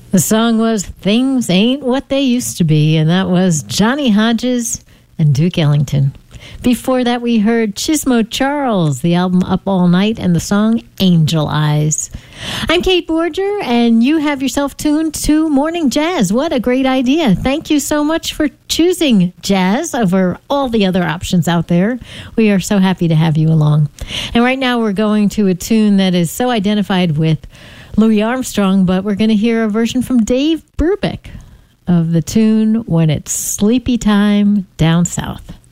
The song was Things Ain't What They Used to Be, and that was Johnny Hodges and Duke Ellington. Before that, we heard Chismo Charles, the album Up All Night, and the song Angel Eyes. I'm Kate Borger, and you have yourself tuned to Morning Jazz. What a great idea. Thank you so much for choosing jazz over all the other options out there. We are so happy to have you along. And right now, we're going to a tune that is so identified with Louis Armstrong, but we're going to hear a version from Dave Brubeck of the tune When It's Sleepy Time Down South.